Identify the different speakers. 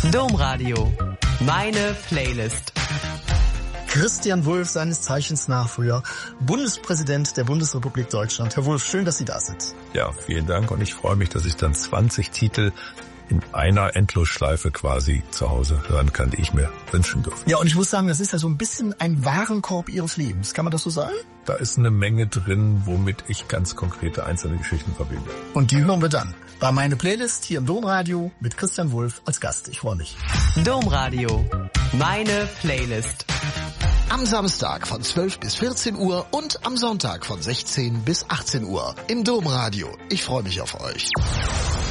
Speaker 1: Domradio. Meine Playlist.
Speaker 2: Christian Wulff, seines Zeichens Nachfolger, Bundespräsident der Bundesrepublik Deutschland. Herr Wulff, schön, dass Sie da sind.
Speaker 3: Ja, vielen Dank und ich freue mich, dass ich dann 20 Titel in einer Endlosschleife quasi zu Hause hören kann, die ich mir wünschen durfte.
Speaker 2: Ja, und ich muss sagen, das ist ja so ein bisschen ein Warenkorb Ihres Lebens. Kann man das so sagen?
Speaker 3: Da ist eine Menge drin, womit ich ganz konkrete einzelne Geschichten verbinde.
Speaker 2: Und die hören wir dann bei Meine Playlist hier im Domradio mit Christian Wulff als Gast. Ich freue mich.
Speaker 1: Domradio. Meine Playlist.
Speaker 4: Am Samstag von 12 bis 14 Uhr und am Sonntag von 16 bis 18 Uhr im Domradio. Ich freue mich auf euch.